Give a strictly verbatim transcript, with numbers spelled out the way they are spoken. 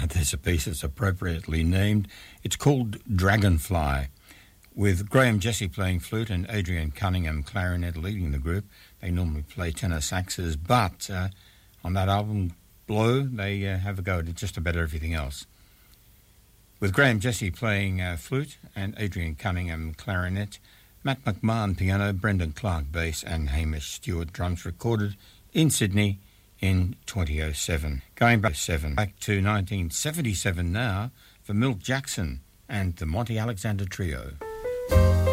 there's a piece that's appropriately named. It's called Dragonfly, with Graham Jesse playing flute and Adrian Cunningham clarinet leading the group. They normally play tenor saxes, but uh, on that album, Blow, they uh, have a go at just about everything else. With Graham Jesse playing uh, flute and Adrian Cunningham clarinet, Matt McMahon piano, Brendan Clark bass and Hamish Stewart drums, recorded in Sydney in twenty oh seven. Going back seven, back to nineteen seventy-seven now for Milt Jackson and the Monty Alexander Trio.